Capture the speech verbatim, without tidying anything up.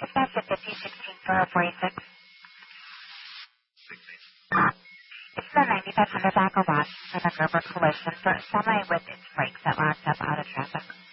Dispatch at fifty sixteen for forty-six. It's the ninety-five hundred Aquabot with a Gerber collision for a semi with its brakes that locked up out of traffic.